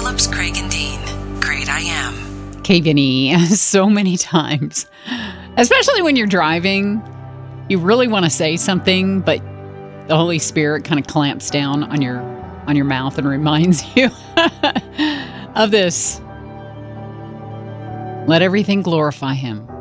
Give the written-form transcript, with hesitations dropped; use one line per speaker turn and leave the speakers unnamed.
Phillips, Craig, and Dean. Great I Am.
KVNE so many times, especially when you're driving. You really want to say something, but the Holy Spirit kind of clamps down on your mouth and reminds you of this. Let everything glorify Him.